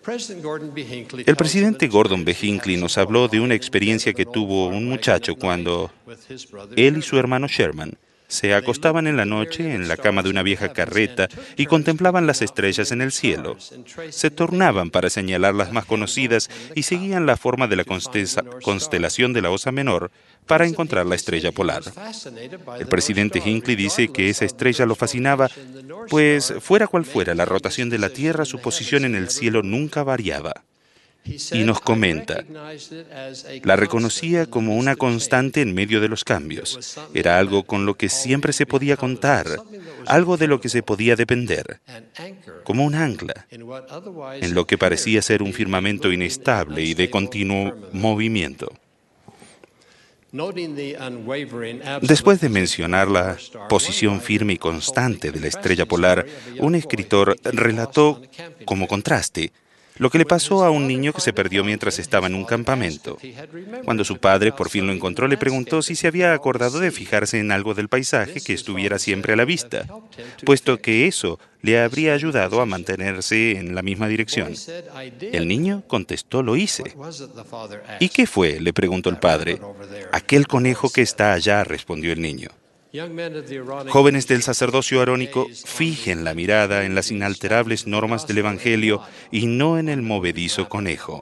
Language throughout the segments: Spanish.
El presidente Gordon B. Hinckley nos habló de una experiencia que tuvo un muchacho cuando él y su hermano Sherman se acostaban en la noche en la cama de una vieja carreta y contemplaban las estrellas en el cielo. Se turnaban para señalar las más conocidas y seguían la forma de la constelación de la Osa Menor para encontrar la estrella polar. El presidente Hinckley dice que esa estrella lo fascinaba, pues fuera cual fuera la rotación de la Tierra, su posición en el cielo nunca variaba. Y nos comenta, la reconocía como una constante en medio de los cambios. Era algo con lo que siempre se podía contar, algo de lo que se podía depender, como un ancla, en lo que parecía ser un firmamento inestable y de continuo movimiento. Después de mencionar la posición firme y constante de la estrella polar, un escritor relató como contraste lo que le pasó a un niño que se perdió mientras estaba en un campamento. Cuando su padre por fin lo encontró, le preguntó si se había acordado de fijarse en algo del paisaje que estuviera siempre a la vista, puesto que eso le habría ayudado a mantenerse en la misma dirección. El niño contestó, lo hice. ¿Y qué fue?, le preguntó el padre. Aquel conejo que está allá, respondió el niño. Jóvenes del sacerdocio arónico, fijen la mirada en las inalterables normas del Evangelio y no en el movedizo conejo.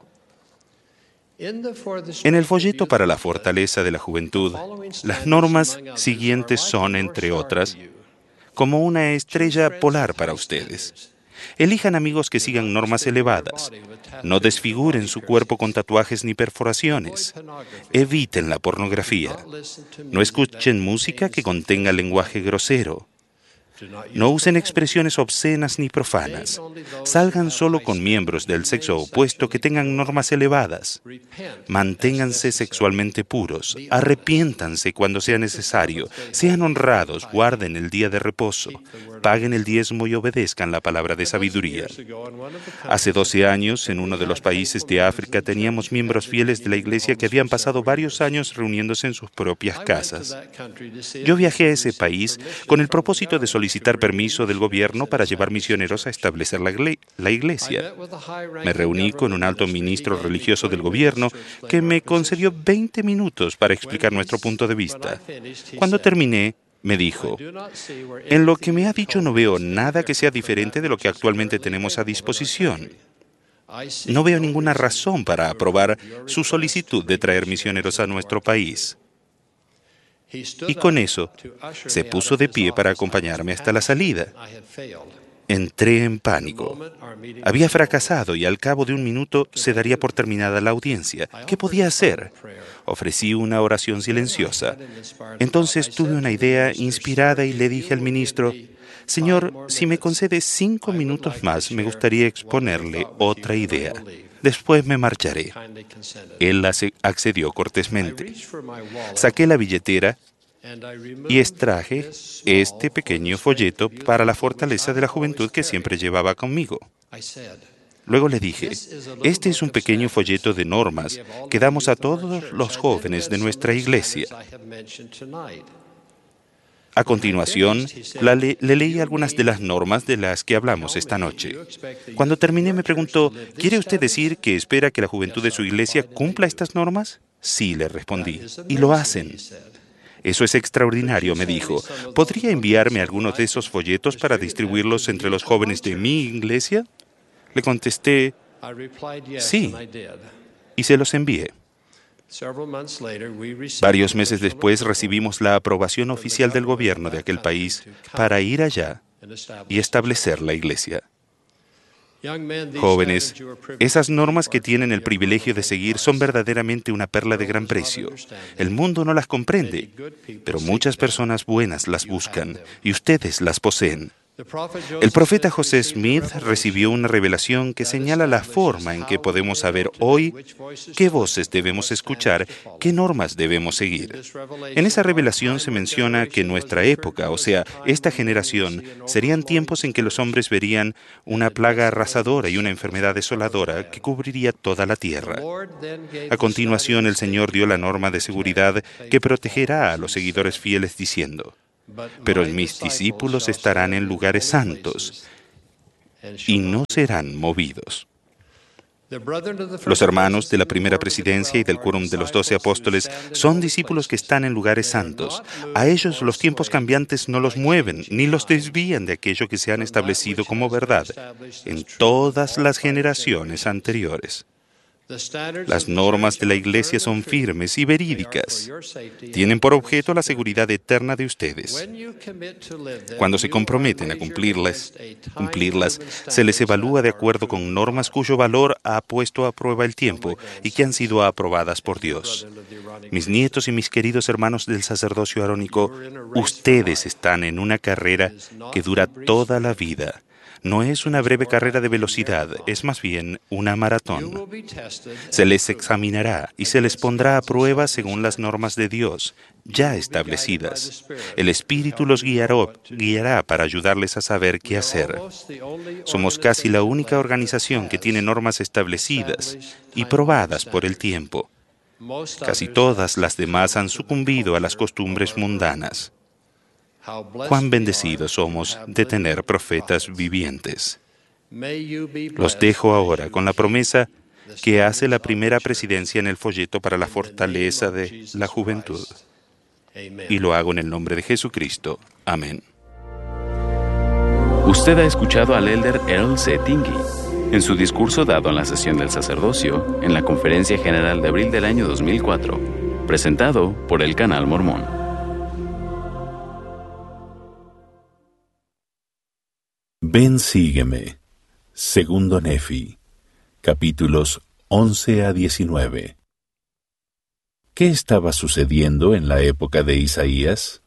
En el folleto para la fortaleza de la juventud, las normas siguientes son, entre otras, como una estrella polar para ustedes. Elijan amigos que sigan normas elevadas. No desfiguren su cuerpo con tatuajes ni perforaciones. Eviten la pornografía. No escuchen música que contenga lenguaje grosero. No usen expresiones obscenas ni profanas. Salgan solo con miembros del sexo opuesto que tengan normas elevadas. Manténganse sexualmente puros. Arrepiéntanse cuando sea necesario. Sean honrados. Guarden el día de reposo. Paguen el diezmo y obedezcan la palabra de sabiduría. Hace 12 años, en uno de los países de África, teníamos miembros fieles de la iglesia que habían pasado varios años reuniéndose en sus propias casas. Yo viajé a ese país con el propósito de solicitar permiso del gobierno para llevar misioneros a establecer la iglesia. Me reuní con un alto ministro religioso del gobierno que me concedió 20 minutos para explicar nuestro punto de vista. Cuando terminé, me dijo, en lo que me ha dicho no veo nada que sea diferente de lo que actualmente tenemos a disposición. No veo ninguna razón para aprobar su solicitud de traer misioneros a nuestro país. Y con eso, se puso de pie para acompañarme hasta la salida. Entré en pánico. Había fracasado y al cabo de un minuto se daría por terminada la audiencia. ¿Qué podía hacer? Ofrecí una oración silenciosa. Entonces tuve una idea inspirada y le dije al ministro, Señor, si me concede 5 minutos más, me gustaría exponerle otra idea. Después me marcharé. Él accedió cortésmente. Saqué la billetera y extraje este pequeño folleto para la fortaleza de la juventud que siempre llevaba conmigo. Luego le dije, este es un pequeño folleto de normas que damos a todos los jóvenes de nuestra iglesia. A continuación, le leí algunas de las normas de las que hablamos esta noche. Cuando terminé me preguntó, ¿quiere usted decir que espera que la juventud de su iglesia cumpla estas normas? Sí, le respondí, y lo hacen. Eso es extraordinario, me dijo. ¿Podría enviarme algunos de esos folletos para distribuirlos entre los jóvenes de mi iglesia? Le contesté, sí, y se los envié. Varios meses después recibimos la aprobación oficial del gobierno de aquel país para ir allá y establecer la iglesia. Jóvenes, esas normas que tienen el privilegio de seguir son verdaderamente una perla de gran precio. El mundo no las comprende, pero muchas personas buenas las buscan y ustedes las poseen. El profeta José Smith recibió una revelación que señala la forma en que podemos saber hoy qué voces debemos escuchar, qué normas debemos seguir. En esa revelación se menciona que nuestra época, o sea, esta generación, serían tiempos en que los hombres verían una plaga arrasadora y una enfermedad desoladora que cubriría toda la tierra. A continuación, el Señor dio la norma de seguridad que protegerá a los seguidores fieles diciendo, pero mis discípulos estarán en lugares santos y no serán movidos. Los hermanos de la primera presidencia y del quórum de los 12 apóstoles son discípulos que están en lugares santos. A ellos los tiempos cambiantes no los mueven ni los desvían de aquello que se han establecido como verdad en todas las generaciones anteriores. Las normas de la Iglesia son firmes y verídicas. Tienen por objeto la seguridad eterna de ustedes. Cuando se comprometen a cumplirlas, se les evalúa de acuerdo con normas cuyo valor ha puesto a prueba el tiempo y que han sido aprobadas por Dios. Mis nietos y mis queridos hermanos del sacerdocio arónico, ustedes están en una carrera que dura toda la vida. No es una breve carrera de velocidad, es más bien una maratón. Se les examinará y se les pondrá a prueba según las normas de Dios, ya establecidas. El Espíritu los guiará para ayudarles a saber qué hacer. Somos casi la única organización que tiene normas establecidas y probadas por el tiempo. Casi todas las demás han sucumbido a las costumbres mundanas. Cuán bendecidos somos de tener profetas vivientes. Los dejo ahora con la promesa que hace la primera presidencia en el folleto para la fortaleza de la juventud. Y lo hago en el nombre de Jesucristo. Amén. Usted ha escuchado al elder Earl C. Tingey en su discurso dado en la sesión del sacerdocio en la Conferencia General de abril del año 2004, presentado por el Canal Mormón. Ven, sígueme. Segundo Nefi, capítulos 11 a 19. ¿Qué estaba sucediendo en la época de Isaías?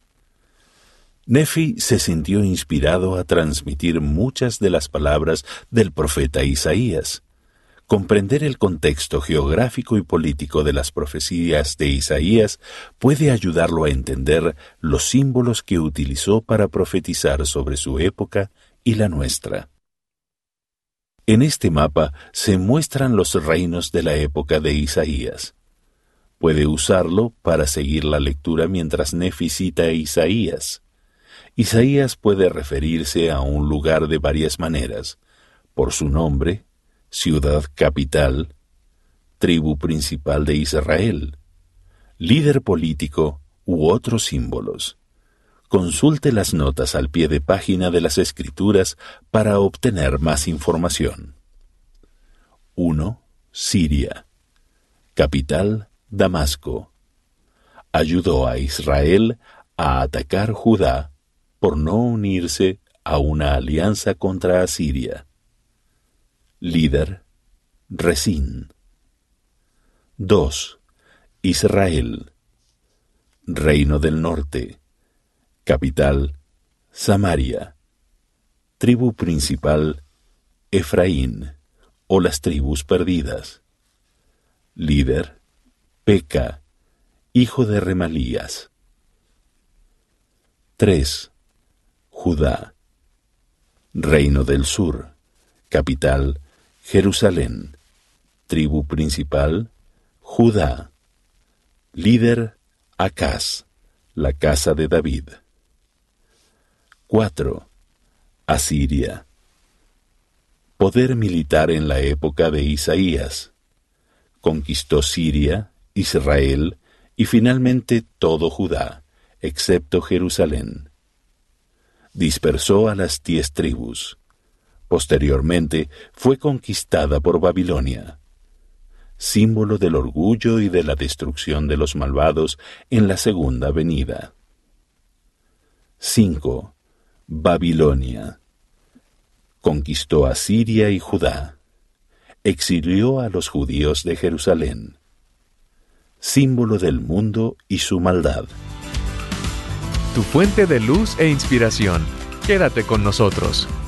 Nefi se sintió inspirado a transmitir muchas de las palabras del profeta Isaías. Comprender el contexto geográfico y político de las profecías de Isaías puede ayudarlo a entender los símbolos que utilizó para profetizar sobre su época y la nuestra. En este mapa se muestran los reinos de la época de Isaías. Puede usarlo para seguir la lectura mientras Nefi cita a Isaías. Isaías puede referirse a un lugar de varias maneras, por su nombre, ciudad capital, tribu principal de Israel, líder político u otros símbolos. Consulte las notas al pie de página de las Escrituras para obtener más información. 1. Siria. Capital, Damasco. Ayudó a Israel a atacar Judá por no unirse a una alianza contra Asiria. Líder, Resín. 2. Israel. Reino del Norte. Capital, Samaria. Tribu principal, Efraín, o las tribus perdidas. Líder, Peca, hijo de Remalías. 3. Judá. Reino del Sur. Capital, Jerusalén. Tribu principal, Judá. Líder, Acaz, la casa de David. 4. Asiria. Poder militar en la época de Isaías. Conquistó Siria, Israel y finalmente todo Judá, excepto Jerusalén. Dispersó a las 10 tribus. Posteriormente fue conquistada por Babilonia, símbolo del orgullo y de la destrucción de los malvados en la segunda venida. 5. Babilonia. Conquistó a Siria y Judá. Exilió a los judíos de Jerusalén, símbolo del mundo y su maldad. Tu fuente de luz e inspiración. Quédate con nosotros.